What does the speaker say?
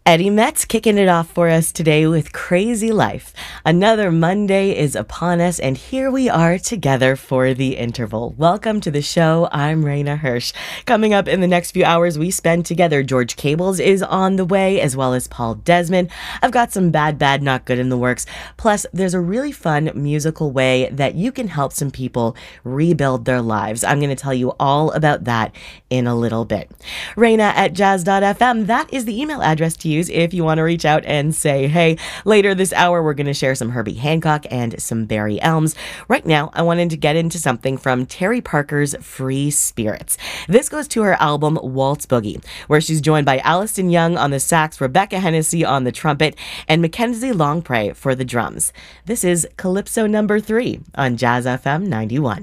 Eddie Metz kicking it off for us today with Crazy Life. Another Monday is upon us, and here we are together for the interval. Welcome to the show. I'm Raina Hirsch. Coming up in the next few hours we spend together, George Cables is on the way, as well as Paul Desmond. I've got some bad, not good in the works. Plus, there's a really fun musical way that you can help some people rebuild their lives. I'm going to tell you all about that in a little bit. Raina at jazz.fm. That is the email address to use if you want to reach out and say, hey. Later this hour, we're going to share some Herbie Hancock and some Barry Elms. Right now, I wanted to get into something from Terry Parker's Free Spirits. This goes to her album Waltz Boogie, where she's joined by Alliston Young on the sax, Rebecca Hennessy on the trumpet, and Mackenzie Longpre for the drums. This is Calypso number 3 on Jazz FM 91.